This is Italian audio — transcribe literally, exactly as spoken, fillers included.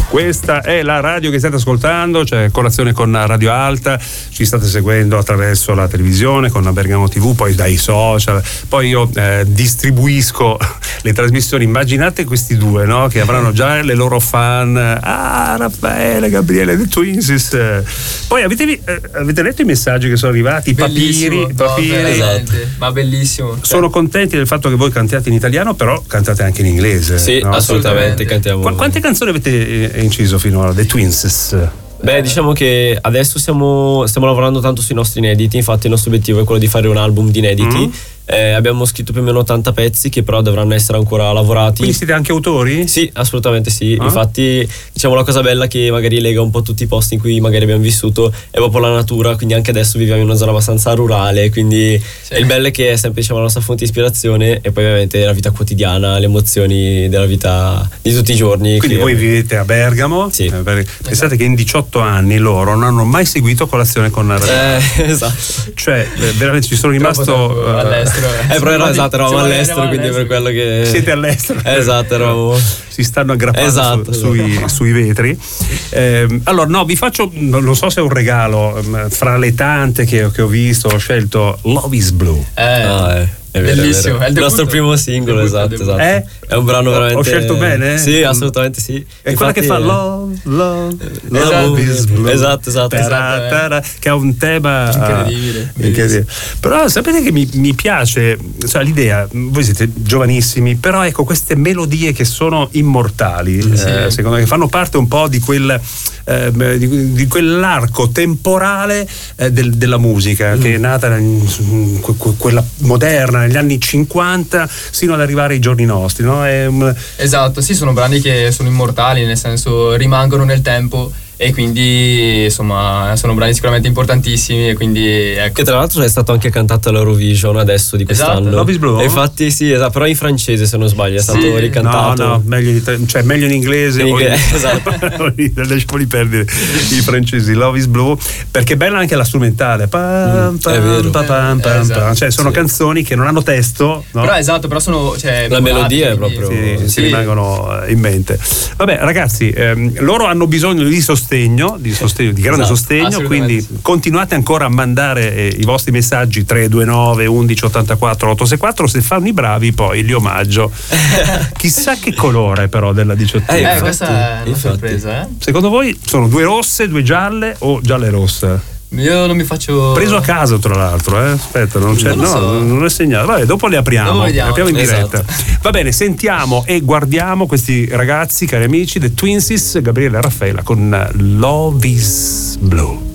Questa è la radio che state ascoltando, cioè Colazione con Radio Alta. Ci state seguendo attraverso la televisione con la Bergamo tivù, poi dai social. Poi io eh, distribuisco le trasmissioni. Immaginate questi due, no? Che avranno già le loro fan. Ah, Raffaele, Gabriele, The Twinsies. Poi avete, eh, avete letto i messaggi che sono arrivati? I Bellissimo, papiri, papiri. no, esatto. Ma bellissimo. Sono contenti del fatto che voi cantiate in italiano, però cantate anche in inglese. Sì, no? assolutamente, cantiamo. Qu- quante canzoni avete inciso finora, The Twinsies? Beh, diciamo che adesso stiamo, stiamo lavorando tanto sui nostri inediti, infatti il nostro obiettivo è quello di fare un album di inediti. Mm. Eh, abbiamo scritto più o meno ottanta pezzi che però dovranno essere ancora lavorati. Quindi siete anche autori? Sì, assolutamente sì. Ah. Infatti, diciamo, la cosa bella che magari lega un po' tutti i posti in cui magari abbiamo vissuto è proprio la natura, quindi anche adesso viviamo in una zona abbastanza rurale, quindi sì. Il bello è che è sempre, diciamo, la nostra fonte di ispirazione e poi ovviamente la vita quotidiana, le emozioni della vita di tutti i giorni. Quindi voi vivete a Bergamo? Sì. Eh, pensate esatto. che in diciotto anni loro non hanno mai seguito Colazione con Radio Alta. Eh, esatto. Cioè, veramente ci sono rimasto uh, all'estero. Eh, però era, esatto, eravamo all'estero, quindi per quello che... Siete all'estero. Esatto, eravamo... Si stanno aggrappando esatto, su, sui, sui vetri. Eh, allora, no, vi faccio, non so se è un regalo, fra le tante che, che ho visto, ho scelto Love is Blue. Eh, ah, eh. È vero, bellissimo, è, vero. È il, il nostro primo singolo, esatto, esatto. Eh? È un brano veramente. Ho scelto bene? Sì, assolutamente sì. È quella che fa Love, Love, Love esatto. is Blue. Esatto, esatto. Tara, tara, che ha un tema incredibile. Uh, incredibile. Però sapete che mi, mi piace, cioè, l'idea, voi siete giovanissimi, però ecco queste melodie che sono immortali, sì. eh, secondo me, che fanno parte un po' di quel eh, di, di quell'arco temporale eh, del, della musica mm. che è nata in, quella moderna negli anni cinquanta sino ad arrivare ai giorni nostri, no? È un... Esatto, sì, sono brani che sono immortali, nel senso rimangono nel tempo e quindi insomma sono brani sicuramente importantissimi e quindi ecco. Che tra l'altro è stato anche cantato all'Eurovision adesso di quest'anno. Esatto, Love is Blue. E infatti sì, esatto, però in francese se non sbaglio è stato sì. ricantato. No, no, meglio in, cioè meglio in inglese. In inglese esatto. Lasciamoli perdere i francesi. Love is Blue, perché è bella anche la strumentale. Pam, pam, è vero. Pam, pam, pam, esatto. pam. Cioè sono sì. canzoni che non hanno testo, no? Però esatto, però sono cioè, la melodia è proprio sì, sì. si rimangono in mente. Vabbè ragazzi, ehm, loro hanno bisogno di sostegno, di sostegno di grande esatto, sostegno, quindi continuate ancora a mandare eh, i vostri messaggi tre due nove undici ottantaquattro ottocentosessantaquattro, se fanno i bravi poi li omaggio. Chissà che colore però della diciottesima. Eh, infatti, questa è una infatti. sorpresa, eh? Secondo voi sono due rosse, due gialle o gialle rosse? Io non mi faccio preso a caso tra l'altro, eh? Aspetta, non c'è, non no, so. non è segnato. Vabbè, dopo le apriamo, le apriamo in diretta. Esatto. Va bene, sentiamo e guardiamo questi ragazzi, cari amici, The Twinsies, Gabriele e Raffaella con Love is Blue.